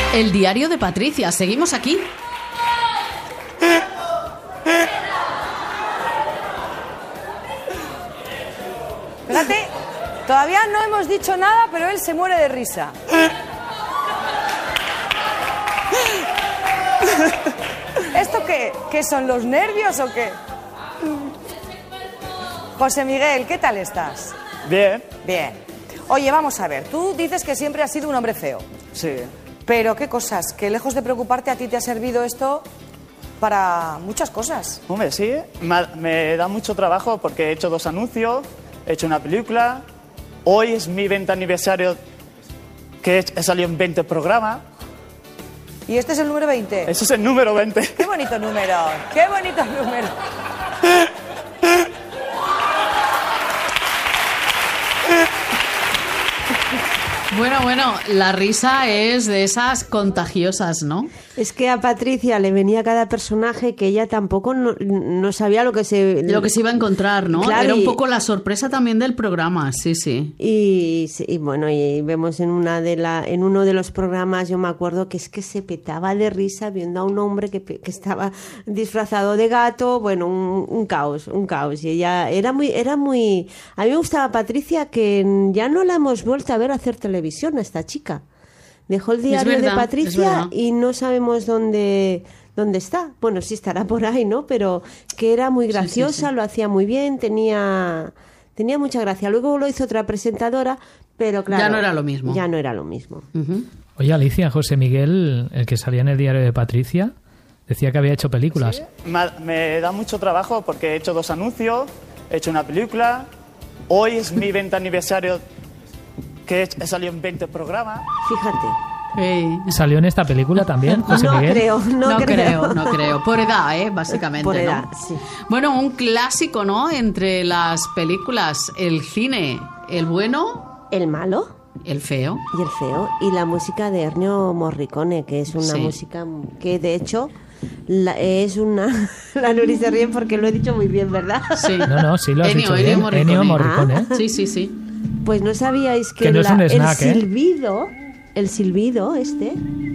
El diario de Patricia. Seguimos aquí. Fíjate, todavía no hemos dicho nada, pero él se muere de risa. ¿Esto qué? ¿Qué son los nervios o qué? José Miguel, ¿qué tal estás? Bien. Bien. Oye, vamos a ver, tú dices que siempre has sido un hombre feo. Sí. Pero qué cosas, que lejos de preocuparte a ti te ha servido esto para muchas cosas. Hombre, sí. Me da mucho trabajo porque he hecho 2 anuncios, he hecho una película. Hoy es mi 20 aniversario, que he salido en 20 programas. ¿Y este es el número 20? Ese es el número 20. ¡Qué bonito número! ¡Qué bonito número! Bueno, la risa es de esas contagiosas, ¿no? Es que a Patricia le venía cada personaje que ella tampoco no sabía lo que se iba a encontrar, ¿no? Claro, era un poco la sorpresa también del programa, sí. Y bueno, y vemos en uno de los programas, yo me acuerdo que es que se petaba de risa viendo a un hombre que estaba disfrazado de gato, bueno, un caos. Y ella era muy... A mí me gustaba Patricia, que ya no la hemos vuelto a ver hacer televisión a esta chica. Dejó el diario de Patricia y no sabemos dónde está. Bueno, sí estará por ahí, ¿no? Pero que era muy graciosa, sí. Lo hacía muy bien, tenía mucha gracia. Luego lo hizo otra presentadora, pero claro... Ya no era lo mismo. Uh-huh. Oye, Alicia, José Miguel, el que salía en el diario de Patricia, decía que había hecho películas. Sí. Me da mucho trabajo porque he hecho 2 anuncios, he hecho una película. Hoy es mi 20 aniversario, que he salido en 20 programas. Fíjate. Hey. ¿Salió en esta película también, José Miguel? No creo. Por edad, básicamente. Por edad, ¿no? Sí. Bueno, un clásico, ¿no? Entre las películas, el cine, el bueno, el malo, el feo. Y el feo. Y la música de Ennio Morricone, que es una música que, de hecho... es una... La Nuri se ríe porque lo he dicho muy bien, ¿verdad? Sí. No, sí lo has dicho bien. Ennio Morricone. Sí. Pues no sabíais que no es un snack, el silbido este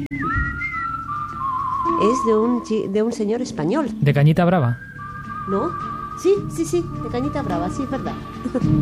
es de un señor español. ¿De Cañita Brava? ¿No? Sí, de Cañita Brava, sí, es verdad.